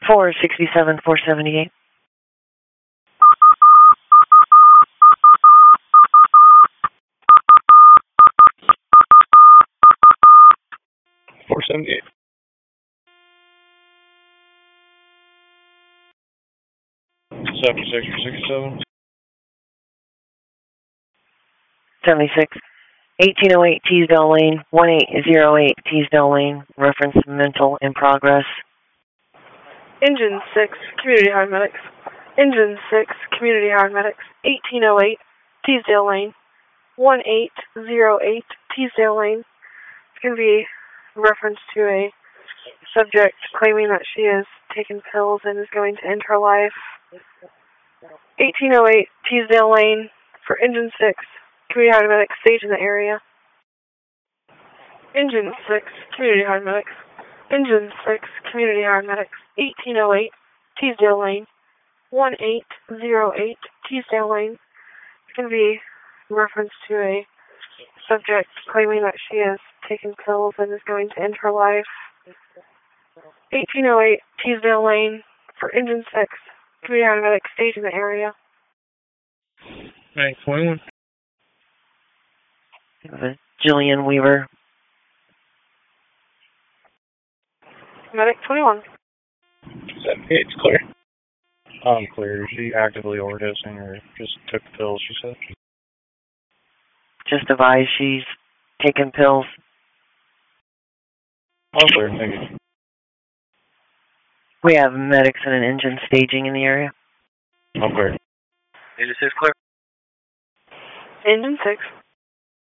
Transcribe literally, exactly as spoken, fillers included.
four sixty-seven, four seventy-eight. four seventy-eight. seventy-six for sixty-seven. seventy-six. eighteen oh eight Teasdale Lane, one eight oh eight Teasdale Lane, reference mental in progress. Engine six, Community Hard Medics. Engine six, Community Hard Medics, eighteen oh eight Teasdale Lane, one eight oh eight Teasdale Lane. It's going to be a reference to a subject claiming that she has taken pills and is going to end her life. eighteen oh eight Teasdale Lane for Engine six, Community Hard Medics, stage in the area. Engine six, Community Hard Medics. Engine six, Community Hard Medics, eighteen oh eight Teasdale Lane, one eight oh eight Teasdale Lane. It's going to be a reference to a subject claiming that she has taken pills and is going to end her life. eighteen oh eight Teasdale Lane for Engine six, Community Hard Medics, stage in the area. Medic twenty-one. Jillian Weaver. Medic twenty-one. seventy-eight's clear. I'm clear. Is she actively overdosing or just took the pills, she said? Just advised she's taken pills. I'm clear, thank you. We have medics and an engine staging in the area. I'm clear. Engine six clear. Engine six.